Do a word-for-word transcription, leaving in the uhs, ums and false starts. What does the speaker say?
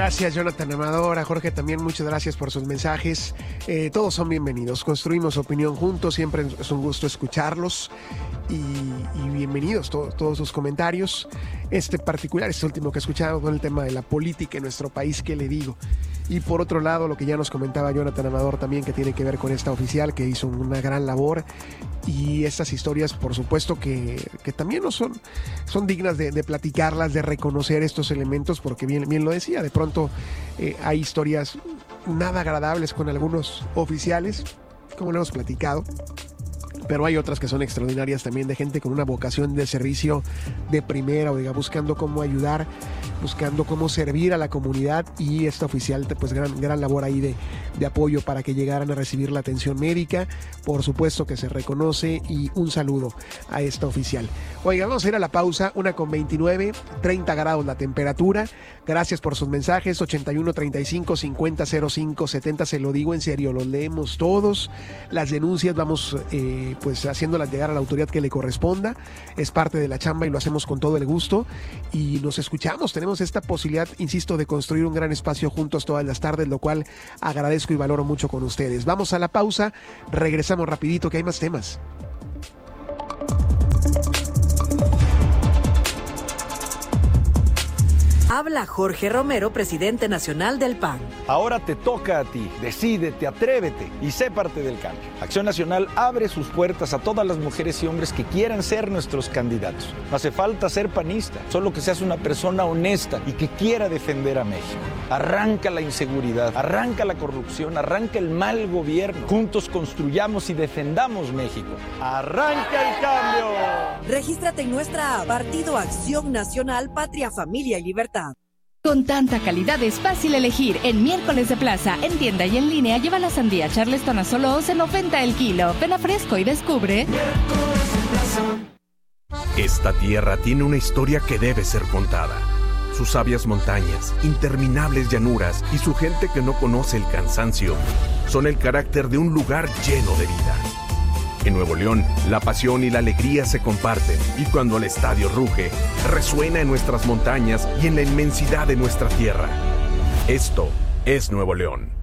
Gracias, Jonathan Amador. A Jorge también, muchas gracias por sus mensajes. Eh, todos son bienvenidos. Construimos opinión juntos. Siempre es un gusto escucharlos. Y, y bienvenidos to, todos sus comentarios. Este particular, este último que escuchamos con el tema de la política en nuestro país, ¿qué le digo? Y por otro lado, lo que ya nos comentaba Jonathan Amador también, que tiene que ver con esta oficial que hizo una gran labor. Y estas historias, por supuesto, que, que también no son, son dignas de, de platicarlas, de reconocer estos elementos, porque bien, bien lo decía, de pronto eh, hay historias nada agradables con algunos oficiales, como lo hemos platicado, pero hay otras que son extraordinarias también, de gente con una vocación de servicio de primera, oiga, buscando cómo ayudar, buscando cómo servir a la comunidad, y esta oficial, pues gran, gran labor ahí de, de apoyo para que llegaran a recibir la atención médica. Por supuesto que se reconoce, y un saludo a esta oficial. Oiga, vamos a ir a la pausa, una con veintinueve, treinta grados la temperatura. Gracias por sus mensajes, ochenta y uno, treinta y cinco, cincuenta, cero cinco, setenta, se lo digo en serio, los leemos todos. Las denuncias vamos eh, pues haciéndolas llegar a la autoridad que le corresponda, es parte de la chamba y lo hacemos con todo el gusto, y nos escuchamos. Tenemos esta posibilidad, insisto, de construir un gran espacio juntos todas las tardes, lo cual agradezco y valoro mucho con ustedes. Vamos a la pausa, regresamos rapidito que hay más temas. Habla Jorge Romero, presidente nacional del P A N. Ahora te toca a ti. Decídete, atrévete y sé parte del cambio. Acción Nacional abre sus puertas a todas las mujeres y hombres que quieran ser nuestros candidatos. No hace falta ser panista, solo que seas una persona honesta y que quiera defender a México. Arranca la inseguridad, arranca la corrupción, arranca el mal gobierno. Juntos construyamos y defendamos México. ¡Arranca el cambio! Regístrate en nuestra app, Partido Acción Nacional, Patria, Familia y Libertad. Con tanta calidad es fácil elegir. En Miércoles de Plaza, en tienda y en línea, lleva la sandía Charleston a solo once noventa el kilo. Ven a Fresco y descubre. Esta tierra tiene una historia que debe ser contada. Sus sabias montañas, interminables llanuras y su gente que no conoce el cansancio son el carácter de un lugar lleno de vida. En Nuevo León, la pasión y la alegría se comparten, y cuando el estadio ruge, resuena en nuestras montañas y en la inmensidad de nuestra tierra. Esto es Nuevo León.